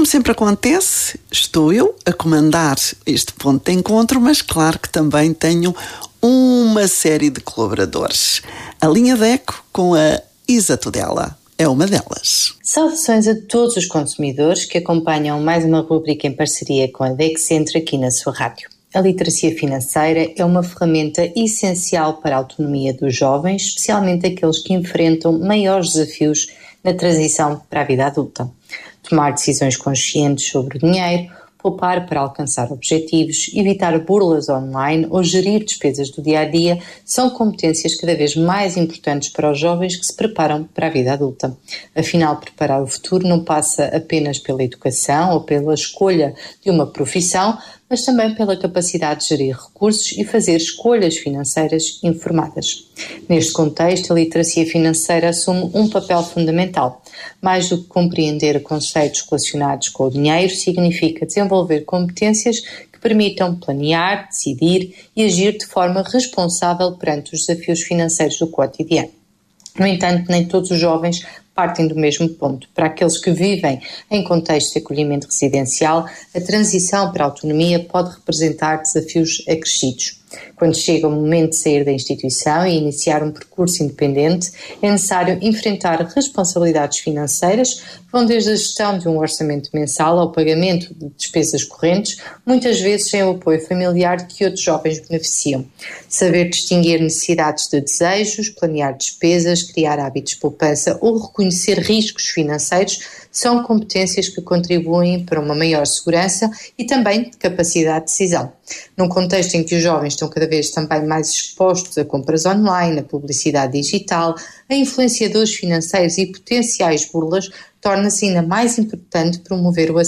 como sempre acontece, estou eu a comandar este ponto de encontro, mas claro que também tenho uma série de colaboradores. A Linha DECO com a Isa Tudela é uma delas. Saudações a todos os consumidores que acompanham mais uma rubrica em parceria com a DECO Centro aqui na sua rádio. A literacia financeira é uma ferramenta essencial para a autonomia dos jovens, especialmente aqueles que enfrentam maiores desafios na transição para a vida adulta. Tomar decisões conscientes sobre o dinheiro, poupar para alcançar objetivos, evitar burlas online ou gerir despesas do dia-a-dia são competências cada vez mais importantes para os jovens que se preparam para a vida adulta. Afinal, preparar o futuro não passa apenas pela educação ou pela escolha de uma profissão, mas também pela capacidade de gerir recursos e fazer escolhas financeiras informadas. Neste contexto, a literacia financeira assume um papel fundamental. Mais do que compreender conceitos relacionados com o dinheiro, significa desenvolver competências que permitam planear, decidir e agir de forma responsável perante os desafios financeiros do cotidiano. No entanto, nem todos os jovens partem do mesmo ponto. Para aqueles que vivem em contexto de acolhimento residencial, a transição para a autonomia pode representar desafios acrescidos. Quando chega o momento de sair da instituição e iniciar um percurso independente, é necessário enfrentar responsabilidades financeiras que vão desde a gestão de um orçamento mensal ao pagamento de despesas correntes, muitas vezes sem o apoio familiar de que outros jovens beneficiam. Saber distinguir necessidades de desejos, planear despesas, criar hábitos de poupança ou reconhecer riscos financeiros são competências que contribuem para uma maior segurança e também capacidade de decisão. Num contexto em que os jovens estão cada vez também mais expostos a compras online, a publicidade digital, a influenciadores financeiros e potenciais burlas, torna-se ainda mais importante promover o